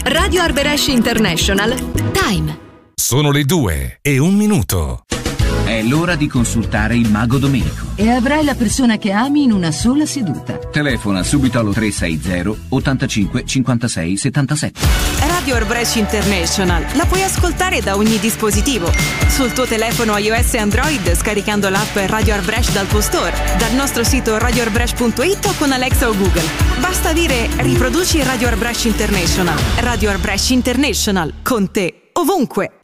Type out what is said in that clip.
Radio Arbresh International. Time. Sono le 2:01. È l'ora di consultare il Mago Domenico. E avrai la persona che ami in una sola seduta. Telefona subito allo 360 85 56 77. Radio Arbresh International la puoi ascoltare da ogni dispositivo. Sul tuo telefono iOS e Android scaricando l'app Radio Arbresh dal tuo store, dal nostro sito radioarbresh.it o con Alexa o Google. Basta dire riproduci Radio Arbresh International. Radio Arbresh International, con te ovunque.